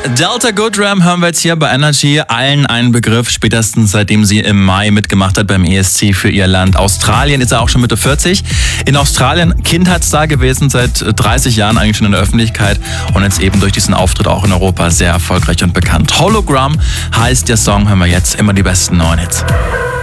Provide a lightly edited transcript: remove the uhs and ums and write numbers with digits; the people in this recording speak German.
Delta Goodram hören wir jetzt hier bei Energy. Allen ein Begriff, spätestens seitdem sie im Mai mitgemacht hat beim ESC für ihr Land. Australien ist er auch schon Mitte 40. In Australien Kindheitsstar gewesen, seit 30 Jahren eigentlich schon in der Öffentlichkeit und jetzt eben durch diesen Auftritt auch in Europa sehr erfolgreich und bekannt. Hologram heißt der Song, hören wir jetzt, immer die besten neuen Hits.